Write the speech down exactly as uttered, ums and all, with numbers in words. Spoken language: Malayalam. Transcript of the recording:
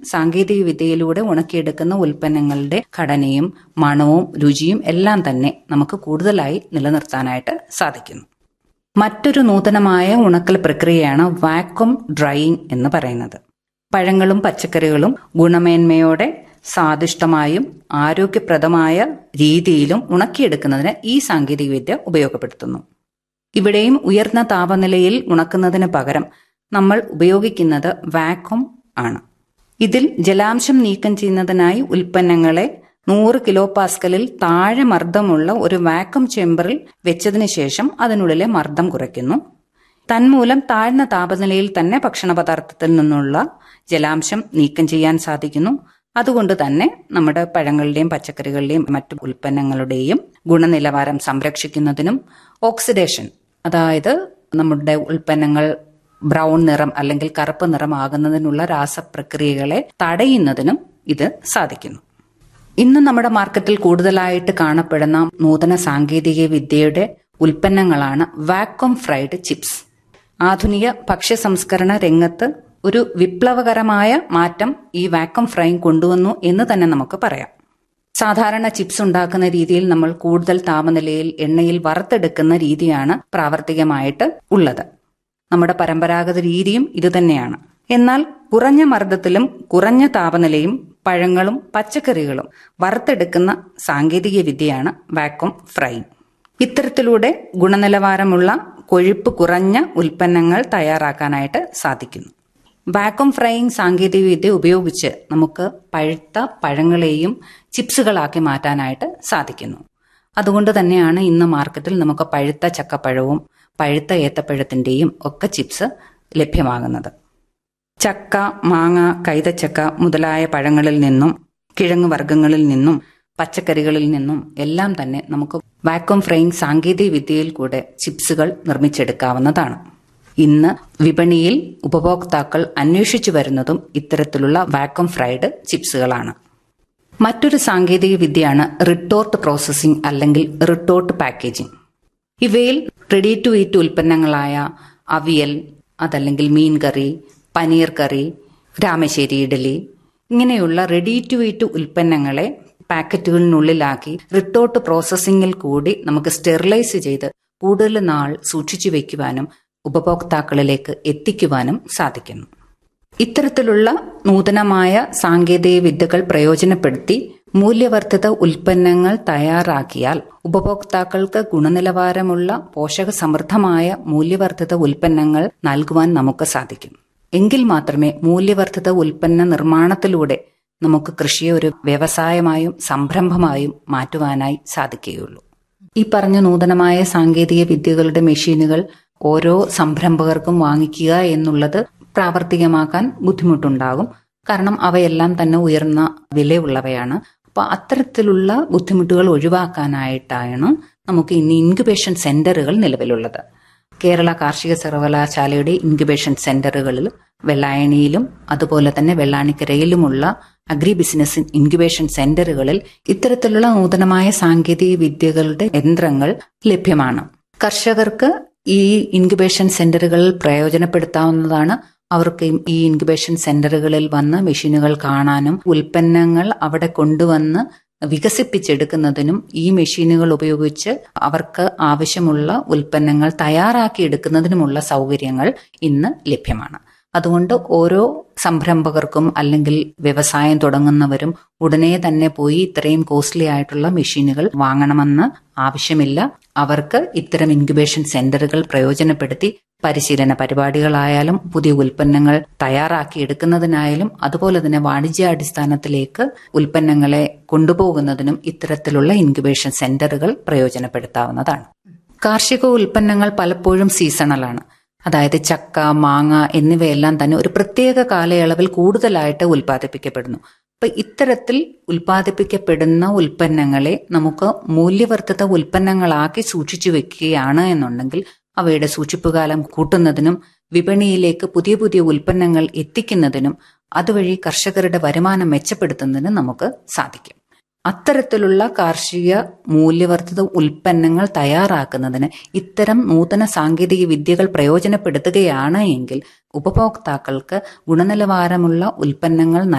സാങ്കേതിക വിദ്യയിലൂടെ ഉണക്കിയെടുക്കുന്ന ഉൽപ്പന്നങ്ങളുടെ ഘടനയും മണവും രുചിയും എല്ലാം തന്നെ നമുക്ക് കൂടുതലായി നിലനിർത്താനായിട്ട് സാധിക്കുന്നു. മറ്റൊരു നൂതനമായ ഉണക്കൽ പ്രക്രിയയാണ് വാക്വം ഡ്രൈയിങ് എന്ന് പറയുന്നത്. പഴങ്ങളും പച്ചക്കറികളും ഗുണമേന്മയോടെ സ്വാദിഷ്ടമായും ആരോഗ്യപ്രദമായ രീതിയിലും ഉണക്കിയെടുക്കുന്നതിന് ഈ സാങ്കേതികവിദ്യ ഉപയോഗപ്പെടുത്തുന്നു. ഇവിടെയും ഉയർന്ന താപനിലയിൽ ഉണക്കുന്നതിന് പകരം നമ്മൾ ഉപയോഗിക്കുന്നത് വാക്വം ആണ്. ഇതിൽ ജലാംശം നീക്കം ചെയ്യുന്നതിനായി ഉൽപ്പന്നങ്ങളെ നൂറ് കിലോ പാസ്കലിൽ താഴെ മർദ്ദമുള്ള ഒരു വാക്വം ചേമ്പറിൽ വെച്ചതിന് ശേഷം അതിനുള്ളിലെ മർദ്ദം കുറയ്ക്കുന്നു. തന്മൂലം താഴ്ന്ന താപനിലയിൽ തന്നെ ഭക്ഷണ പദാർത്ഥത്തിൽ നിന്നുള്ള ജലാംശം നീക്കം ചെയ്യാൻ സാധിക്കുന്നു. അതുകൊണ്ട് തന്നെ നമ്മുടെ പഴങ്ങളുടെയും പച്ചക്കറികളുടെയും മറ്റു ഉൽപ്പന്നങ്ങളുടെയും ഗുണനിലവാരം സംരക്ഷിക്കുന്നതിനും ഓക്സിഡേഷൻ, അതായത് നമ്മുടെ ഉൽപ്പന്നങ്ങൾ ബ്രൗൺ നിറം അല്ലെങ്കിൽ കറുപ്പ് നിറം ആകുന്നതിനുള്ള രാസപ്രക്രിയകളെ തടയുന്നതിനും ഇത് സാധിക്കുന്നു. ഇന്ന് നമ്മുടെ മാർക്കറ്റിൽ കൂടുതലായിട്ട് കാണപ്പെടുന്ന നൂതന സാങ്കേതിക വിദ്യയുടെ ഉൽപ്പന്നങ്ങളാണ് വാക്വം ഫ്രൈഡ് ചിപ്സ്. ആധുനിക ഭക്ഷ്യ സംസ്കരണ രംഗത്ത് ഒരു വിപ്ലവകരമായ മാറ്റം ഈ വാക്വം ഫ്രൈയിങ് കൊണ്ടുവന്നു എന്ന് തന്നെ നമുക്ക് പറയാം. സാധാരണ ചിപ്സ് ഉണ്ടാക്കുന്ന രീതിയിൽ നമ്മൾ കൂടുതൽ താപനിലയിൽ എണ്ണയിൽ വറുത്തെടുക്കുന്ന രീതിയാണ് പ്രാവർത്തികമായിട്ട് ഉള്ളത്. നമ്മുടെ പരമ്പരാഗത രീതിയും ഇതുതന്നെയാണ്. എന്നാൽ കുറഞ്ഞ മർദ്ദത്തിലും കുറഞ്ഞ താപനിലയും പഴങ്ങളും പച്ചക്കറികളും വറുത്തെടുക്കുന്ന സാങ്കേതിക വിദ്യയാണ് വാക്വം ഫ്രൈയിങ്. ഇത്തരത്തിലൂടെ ഗുണനിലവാരമുള്ള കൊഴുപ്പ് കുറഞ്ഞ ഉൽപ്പന്നങ്ങൾ തയ്യാറാക്കാനായിട്ട് സാധിക്കുന്നു. വാക്വം ഫ്രൈയിങ് സാങ്കേതിക വിദ്യ ഉപയോഗിച്ച് നമുക്ക് പഴുത്ത പഴങ്ങളെയും ചിപ്സുകളാക്കി മാറ്റാനായിട്ട് സാധിക്കുന്നു. അതുകൊണ്ട് തന്നെയാണ് ഇന്ന് മാർക്കറ്റിൽ നമുക്ക് പഴുത്ത ചക്കപ്പഴവും പഴുത്ത ഏത്തപ്പഴത്തിന്റെയും ഒക്കെ ചിപ്സ് ലഭ്യമാകുന്നത്. ചക്ക, മാങ്ങ, കൈതച്ചക്ക മുതലായ പഴങ്ങളിൽ നിന്നും കിഴങ്ങ് വർഗ്ഗങ്ങളിൽ നിന്നും പച്ചക്കറികളിൽ നിന്നും എല്ലാം തന്നെ നമുക്ക് വാക്വം ഫ്രൈയിങ് സാങ്കേതിക വിദ്യയിൽ കൂടെ ചിപ്സുകൾ നിർമ്മിച്ചെടുക്കാവുന്നതാണ്. ഇന്ന് വിപണിയിൽ ഉപഭോക്താക്കൾ അന്വേഷിച്ചു വരുന്നതും ഇത്തരത്തിലുള്ള വാക്വം ഫ്രൈഡ് ചിപ്സുകളാണ്. മറ്റൊരു സാങ്കേതിക വിദ്യയാണ് റിട്ടോർട്ട് പ്രോസസ്സിംഗ് അല്ലെങ്കിൽ റിട്ടോർട്ട് പാക്കേജിംഗ്. ഇവയിൽ റെഡി ടു ഈറ്റ് ഉൽപ്പന്നങ്ങളായ അവിയൽ, അതല്ലെങ്കിൽ മീൻ കറി, പനീർ കറി, രാമശ്ശേരി ഇഡലി ഇങ്ങനെയുള്ള റെഡി ടു ഈറ്റ് ഉൽപ്പന്നങ്ങളെ പാക്കറ്റുകളിനുള്ളിലാക്കി റിട്ടോർട്ട് പ്രോസസ്സിംഗിൽ കൂടി നമുക്ക് സ്റ്റെറിലൈസ് ചെയ്ത് കൂടുതൽ നാൾ സൂക്ഷിച്ചു വയ്ക്കുവാനും ഉപഭോക്താക്കളിലേക്ക് എത്തിക്കുവാനും സാധിക്കുന്നു. ഇത്തരത്തിലുള്ള നൂതനമായ സാങ്കേതിക വിദ്യകൾ പ്രയോജനപ്പെടുത്തി മൂല്യവർദ്ധിത ഉൽപ്പന്നങ്ങൾ തയ്യാറാക്കിയാൽ ഉപഭോക്താക്കൾക്ക് ഗുണനിലവാരമുള്ള പോഷകസമൃദ്ധമായ മൂല്യവർദ്ധിത ഉൽപ്പന്നങ്ങൾ നൽകുവാൻ നമുക്ക് സാധിക്കും. എങ്കിൽ മാത്രമേ മൂല്യവർദ്ധിത ഉൽപ്പന്ന നിർമ്മാണത്തിലൂടെ നമുക്ക് കൃഷിയെ ഒരു വ്യവസായമായും സംരംഭമായും മാറ്റുവാനായി സാധിക്കുകയുള്ളൂ. ഈ പറഞ്ഞ നൂതനമായ സാങ്കേതിക വിദ്യകളുടെ മെഷീനുകൾ ഓരോ സംരംഭകർക്കും വാങ്ങിക്കുക എന്നുള്ളത് പ്രാവർത്തികമാക്കാൻ ബുദ്ധിമുട്ടുണ്ടാകും. കാരണം അവയെല്ലാം തന്നെ ഉയർന്ന വിലയുള്ളവയാണ്. അപ്പൊ അത്തരത്തിലുള്ള ബുദ്ധിമുട്ടുകൾ ഒഴിവാക്കാനായിട്ടാണ് നമുക്ക് ഇന്ന് ഇൻക്യുബേഷൻ സെന്ററുകൾ നിലവിലുള്ളത്. കേരള കാർഷിക സർവകലാശാലയുടെ ഇൻക്യുബേഷൻ സെന്ററുകളിൽ വെള്ളായണിയിലും അതുപോലെ തന്നെ വെള്ളാണിക്കരയിലുമുള്ള അഗ്രി ബിസിനസ് ഇൻക്യുബേഷൻ സെന്ററുകളിൽ ഇത്തരത്തിലുള്ള നൂതനമായ സാങ്കേതിക വിദ്യകളുടെ യന്ത്രങ്ങൾ ലഭ്യമാണ്. കർഷകർക്ക് ഈ ഇൻക്യുബേഷൻ സെന്ററുകളിൽ പ്രയോജനപ്പെടുത്താവുന്നതാണ്. അവർക്ക് ഈ ഇൻക്യുബേഷൻ സെന്ററുകളിൽ വന്ന് മെഷീനുകൾ കാണാനും ഉൽപ്പന്നങ്ങൾ അവിടെ കൊണ്ടുവന്ന് വികസിപ്പിച്ചെടുക്കുന്നതിനും ഈ മെഷീനുകൾ ഉപയോഗിച്ച് അവർക്ക് ആവശ്യമുള്ള ഉൽപ്പന്നങ്ങൾ തയ്യാറാക്കിയെടുക്കുന്നതിനുമുള്ള സൗകര്യങ്ങൾ ഇന്ന് ലഭ്യമാണ്. അതുകൊണ്ട് ഓരോ സംരംഭകർക്കും അല്ലെങ്കിൽ വ്യവസായം തുടങ്ങുന്നവരും ഉടനെ തന്നെ പോയി ഇത്രയും കോസ്റ്റ്ലി ആയിട്ടുള്ള മെഷീനുകൾ വാങ്ങണമെന്ന് ആവശ്യമില്ല. അവർക്ക് ഇത്തരം ഇൻക്യുബേഷൻ സെന്ററുകൾ പ്രയോജനപ്പെടുത്തി പരിശീലന പരിപാടികളായാലും പുതിയ ഉൽപ്പന്നങ്ങൾ തയ്യാറാക്കിയെടുക്കുന്നതിനായാലും അതുപോലെ തന്നെ വാണിജ്യാടിസ്ഥാനത്തിലേക്ക് ഉൽപ്പന്നങ്ങളെ കൊണ്ടുപോകുന്നതിനും ഇത്തരത്തിലുള്ള ഇൻക്യുബേഷൻ സെന്ററുകൾ പ്രയോജനപ്പെടുത്താവുന്നതാണ്. കാർഷിക ഉൽപ്പന്നങ്ങൾ പലപ്പോഴും സീസണലാണ്. അതായത് ചക്ക, മാങ്ങ എന്നിവയെല്ലാം തന്നെ ഒരു പ്രത്യേക കാലയളവിൽ കൂടുതലായിട്ട് ഉൽപ്പാദിപ്പിക്കപ്പെടുന്നു. അപ്പൊ ഇത്തരത്തിൽ ഉൽപ്പാദിപ്പിക്കപ്പെടുന്ന ഉൽപ്പന്നങ്ങളെ നമുക്ക് മൂല്യവർദ്ധിത ഉൽപ്പന്നങ്ങളാക്കി സൂക്ഷിച്ചു വെക്കുകയാണ് എന്നുണ്ടെങ്കിൽ അവയുടെ സൂക്ഷിപ്പുകാലം കൂട്ടുന്നതിനും വിപണിയിലേക്ക് പുതിയ പുതിയ ഉൽപ്പന്നങ്ങൾ എത്തിക്കുന്നതിനും അതുവഴി കർഷകരുടെ വരുമാനം മെച്ചപ്പെടുത്തുന്നതിനും നമുക്ക് സാധിക്കും. അത്തരത്തിലുള്ള കാർഷിക മൂല്യവർദ്ധിത ഉൽപ്പന്നങ്ങൾ തയ്യാറാക്കുന്നതിന് ഇത്തരം നൂതന സാങ്കേതിക വിദ്യകൾ പ്രയോജനപ്പെടുത്തുകയാണ് എങ്കിൽ ഉപഭോക്താക്കൾക്ക് ഗുണനിലവാരമുള്ള ഉൽപ്പന്നങ്ങൾ